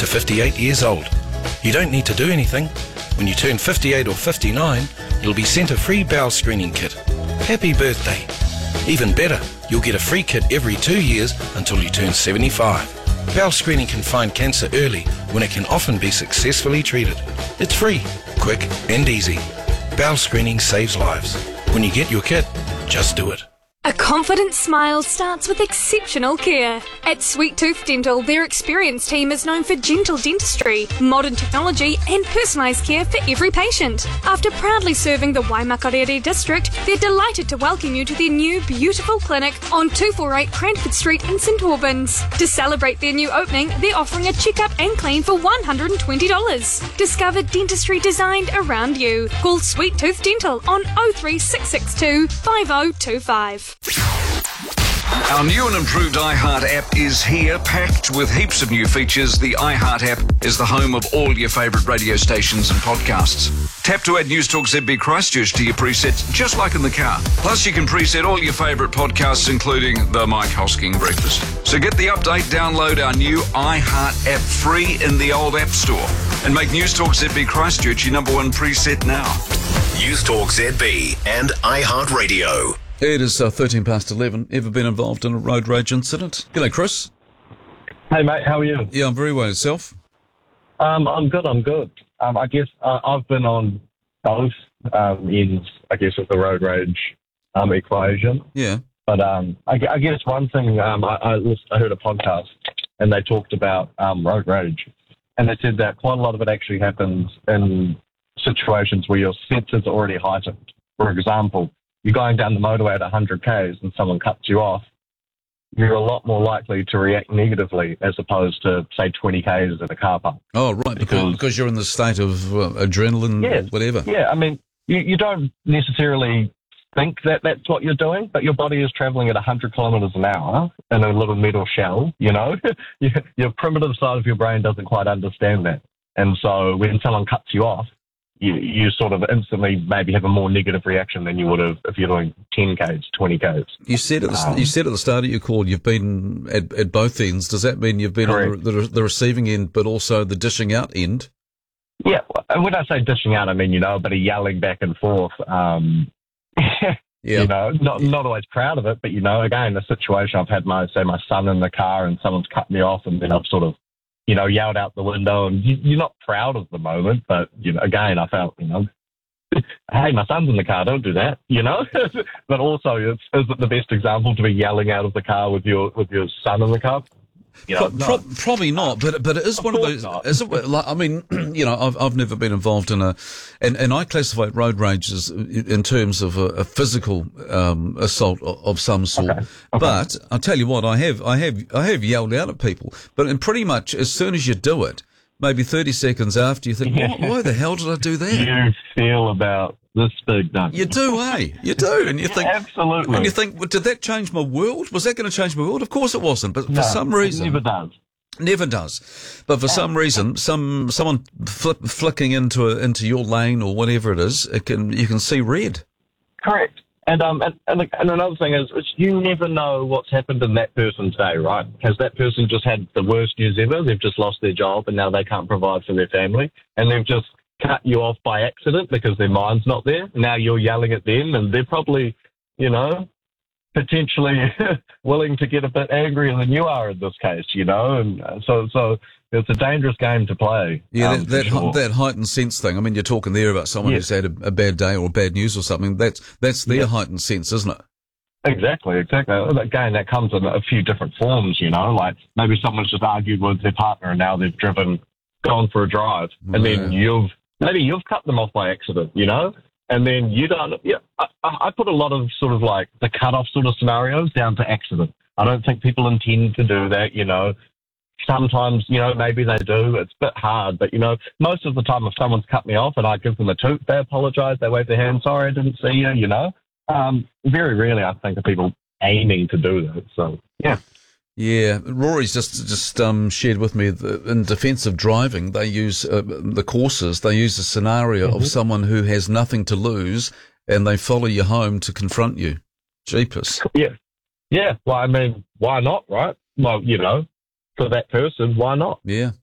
to 58 years old. You don't need to do anything. When you turn 58 or 59, you'll be sent a free bowel screening kit. Happy birthday. Even better, you'll get a free kit every 2 years until you turn 75. Bowel screening can find cancer early when it can often be successfully treated. It's free, quick and easy. Bowel screening saves lives. When you get your kit, just do it. A confident smile starts with exceptional care. At Sweet Tooth Dental, their experienced team is known for gentle dentistry, modern technology and personalised care for every patient. After proudly serving the Waimakarere district, they're delighted to welcome you to their new beautiful clinic on 248 Cranford Street in St Albans. To celebrate their new opening, they're offering a checkup and clean for $120. Discover dentistry designed around you. Call Sweet Tooth Dental on 03662 5025. Our new and improved iHeart app is here, packed with heaps of new features. The iHeart app is the home of all your favourite radio stations and podcasts. Tap to add News Talk ZB Christchurch to your presets, just like in the car. Plus, you can preset all your favourite podcasts, including the Mike Hosking Breakfast. So get the update, download our new iHeart app free in the old App Store, and make News Talk ZB Christchurch your number one preset now. News Talk ZB and iHeart Radio. It is 13 past 11. Ever been involved in a road rage incident? G'day, Chris. Hey, mate, how are you? Yeah, I'm very well. Yourself? I'm good. I guess I've been on both ends, I guess, of the road rage equation. Yeah. But I guess one thing, I heard a podcast and they talked about road rage. And they said that quite a lot of it actually happens in situations where your senses are already heightened. For example, you're going down the motorway at 100 k's and someone cuts you off, you're a lot more likely to react negatively as opposed to, say, 20 k's in a car park. Oh, right, because you're in the state of adrenaline, whatever. Yeah, I mean, you don't necessarily think that that's what you're doing, but your body is travelling at 100 kilometres an hour in a little metal shell, you know. Your primitive side of your brain doesn't quite understand that. And so when someone cuts you off, you sort of instantly maybe have a more negative reaction than you would have if you're doing 10 k's, 20 k's. You said at the start of your call you've been at both ends. Does that mean you've been on the receiving end but also the dishing out end? Yeah, and when I say dishing out, I mean, a bit of yelling back and forth. Yeah. Not always proud of it, but, again, the situation I've had my son in the car and someone's cut me off and then I've sort of yelled out the window, and you're not proud of the moment, but, again, I felt, hey, my son's in the car, don't do that, But also, is it the best example to be yelling out of the car with your son in the car? Probably not, but it is one of those. Is it, I mean, I've never been involved in and I classify road rages in terms of a physical assault of some sort. Okay. But I'll tell you what, I have yelled out at people, but in pretty much as soon as you do it, maybe 30 seconds after, you think, why the hell did I do that? You feel about this big, don't you? You do, eh? You do. And you think, absolutely. And you think, well, did that change my world? Was that going to change my world? Of course it wasn't. But for some reason. It never does. Never does. But for some reason, someone flicking into your lane or whatever it is, you can see red. Correct. And another thing is you never know what's happened in that person's day, right? Has that person just had the worst news ever? They've just lost their job and now they can't provide for their family, and they've just cut you off by accident because their mind's not there. Now you're yelling at them and they're probably, potentially willing to get a bit angrier than you are in this case, and so it's a dangerous game to play. Yeah, that heightened sense thing. I mean, you're talking there about someone who's had a bad day or bad news or something. That's their heightened sense, isn't it? Exactly. Again, that comes in a few different forms, like maybe someone's just argued with their partner and now they've gone for a drive, and then you've cut them off by accident, and then you don't. Yeah, I put a lot of sort of like the cut-off sort of scenarios down to accident. I don't think people intend to do that, Sometimes, maybe they do. It's a bit hard, but, most of the time if someone's cut me off and I give them a toot, they apologise, they wave their hand, sorry, I didn't see you, Very rarely I think of people aiming to do that, so, yeah. Yeah, Rory's just shared with me that in defence of driving, they use the courses. They use a scenario of someone who has nothing to lose, and they follow you home to confront you. Jeepers. Yeah. Well, I mean, why not, right? Well, for that person, why not? Yeah.